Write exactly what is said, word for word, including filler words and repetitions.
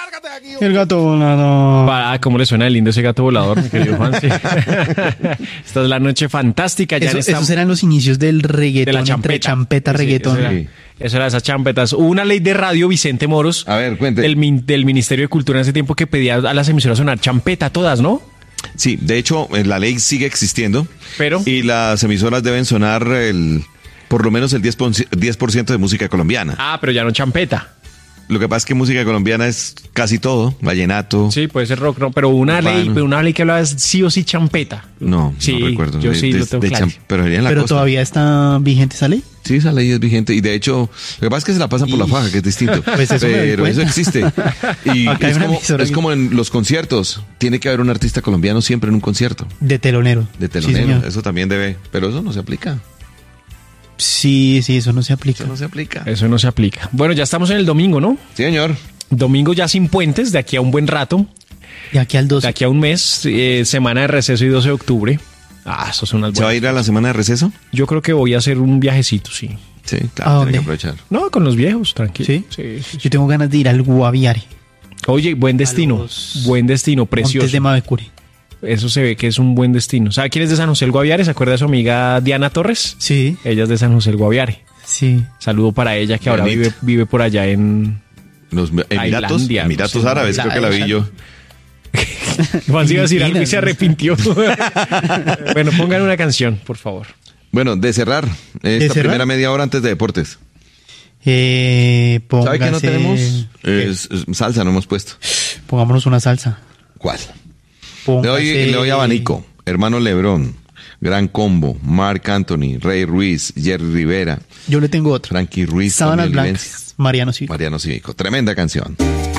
lárgate de aquí. El gato volador. Ah, ¿cómo le suena de lindo ese gato volador, mi querido Juan? Sí. Esta es la noche fantástica. Ya Eso, esta... Esos eran los inicios del reggaetón, de la champeta. entre champeta, Sí, reggaetón. Eso era, Sí. eso era esas champetas. Hubo una ley de radio, Vicente Moros, A ver, cuente. del, min- del Ministerio de Cultura en ese tiempo que pedía a las emisoras sonar champeta todas, ¿no? Sí, de hecho, eh, la ley sigue existiendo. Pero- Y las emisoras deben sonar el por lo menos el diez por ciento diez por ciento de música colombiana. Ah, pero ya no champeta. Lo que pasa es que música colombiana es casi todo. Vallenato. Sí, puede ser rock, no, pero una Urbano. ley, pero una ley que hablaba es sí o sí champeta. No, Sí, no recuerdo. yo De- sí de- lo tengo de claro. cham- Pero sería en la Pero costa. todavía está vigente esa ley. Sí, esa ley es vigente. Y de hecho, lo que pasa es que se la pasan por la faja, que es distinto. Pues eso me doy Pero eso cuenta. existe. Y Acá hay es una como, emisora es que- como en los conciertos. Tiene que haber un artista colombiano siempre en un concierto. De telonero. De Sí, telonero. señor. Eso también debe. Pero eso no se aplica. Sí, sí, eso no se aplica. Eso no se aplica. Eso no se aplica. Bueno, ya estamos en el domingo, ¿no? Sí, señor. Domingo ya sin puentes, de aquí a un buen rato, De aquí al de doce. aquí a un mes, eh, semana de receso y doce de octubre. Ah, eso son unas ¿Se va a buenas. ir a la semana de receso? Yo creo que voy a hacer un viajecito, sí. Sí, ¿A claro, dónde? tiene que aprovechar. No, con los viejos, tranquilo. ¿Sí? Sí, sí, sí. Yo tengo ganas de ir al Guaviare. Oye, buen destino, los buen destino, Montes precioso. de Mavecure. Eso se ve que es un buen destino. ¿Sabe quién es de San José el Guaviare? ¿Se acuerda de su amiga Diana Torres? Sí, Ella es de San José el Guaviare. sí. Saludo para ella que ahora Dianita. vive, vive por allá en... Los Emiratos, Tailandia, Emiratos no sé, Árabes, la- creo que la vi esa- yo. Juan se iba a decir algo y Filipinas, se ¿no? arrepintió. Bueno, pongan una canción, por favor. Bueno, de cerrar esta cerrar? primera media hora antes de deportes. Eh, ¿Sabe qué no póngase- tenemos? ¿Qué? Es- es- salsa no hemos puesto. Pongámonos una salsa. ¿Cuál? Le Póngase- doy, le doy abanico. Hermano Lebrón, Gran Combo, Marc Anthony, Rey Ruiz, Jerry Rivera, Yo le tengo otro. Frankie Ruiz, Sábanas Tony Blancas. Olivencia, Mariano Civil. Mariano Cívico. Tremenda canción.